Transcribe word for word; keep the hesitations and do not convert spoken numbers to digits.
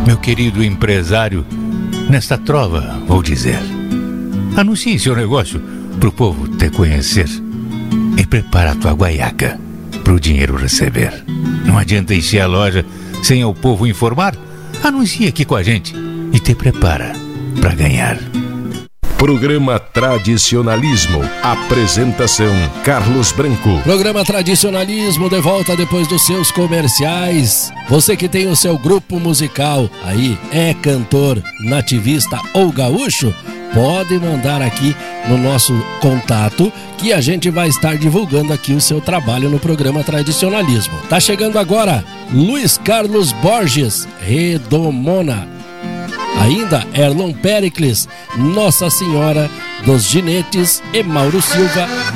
Meu querido empresário, nesta trova vou dizer: anuncie seu negócio pro povo te conhecer e prepara a tua guaiaca pro dinheiro receber. Não adianta encher a loja sem o povo informar. Anuncie aqui com a gente e te prepara pra ganhar. Programa Tradicionalismo. Apresentação: Carlos Branco. Programa Tradicionalismo de volta depois dos seus comerciais. Você que tem o seu grupo musical aí, é cantor, nativista ou gaúcho, pode mandar aqui no nosso contato que a gente vai estar divulgando aqui o seu trabalho no programa Tradicionalismo. Tá chegando agora Luiz Carlos Borges, Redomona. Ainda Erlon Pericles, Nossa Senhora dos Ginetes e Mauro Silva,